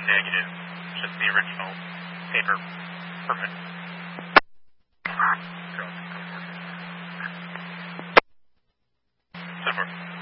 Negative. Just the original paper permit. So far.